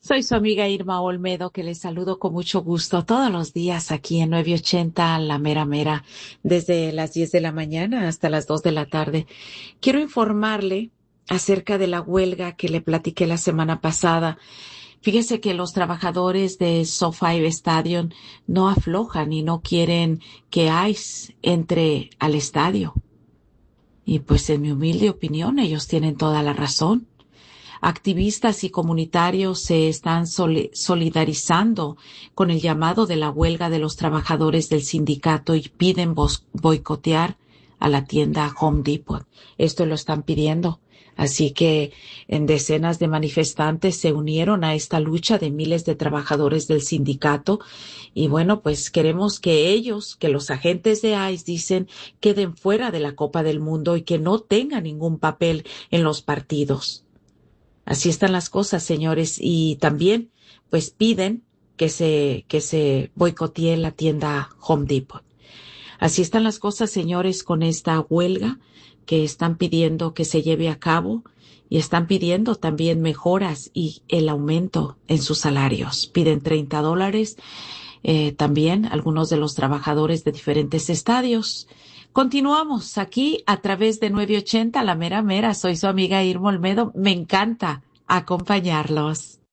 Soy su amiga Irma Olmedo, que les saludo con mucho gusto todos los días aquí en 980 La Mera Mera, desde las 10 de la mañana hasta las 2 de la tarde. Quiero informarle acerca de la huelga que le platiqué la semana pasada. Fíjese que los trabajadores de SoFi Stadium no aflojan y no quieren que ICE entre al estadio. Y pues en mi humilde opinión, ellos tienen toda la razón. Activistas y comunitarios se están solidarizando con el llamado de la huelga de los trabajadores del sindicato y piden boicotear a la tienda Home Depot. Esto lo están pidiendo. Así que en decenas de manifestantes se unieron a esta lucha de miles de trabajadores del sindicato y bueno, pues queremos que ellos, que los agentes de ICE dicen, queden fuera de la Copa del Mundo y que no tengan ningún papel en los partidos. Así están las cosas, señores, y también pues piden que se boicotee la tienda Home Depot. Así están las cosas, señores, con esta huelga que están pidiendo que se lleve a cabo y están pidiendo también mejoras y el aumento en sus salarios. Piden $30, también algunos de los trabajadores de diferentes estadios. Continuamos aquí a través de 980 La Mera Mera. Soy su amiga Irma Olmedo. Me encanta acompañarlos.